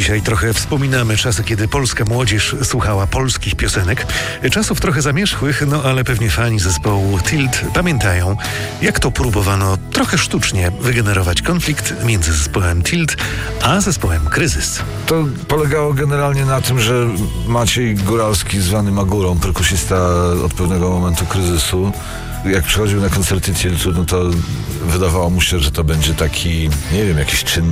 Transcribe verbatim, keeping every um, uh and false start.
Dzisiaj trochę wspominamy czasy, kiedy polska młodzież słuchała polskich piosenek. Czasów trochę zamierzchłych, no ale pewnie fani zespołu Tilt pamiętają, jak to próbowano trochę sztucznie wygenerować konflikt między zespołem Tilt a zespołem Kryzys. To polegało generalnie na tym, że Maciej Góralski, zwany Magurą, perkusista od pewnego momentu Kryzysu, jak przychodził na koncerty Tiltu, no to wydawało mu się, że to będzie taki, nie wiem, jakiś czynny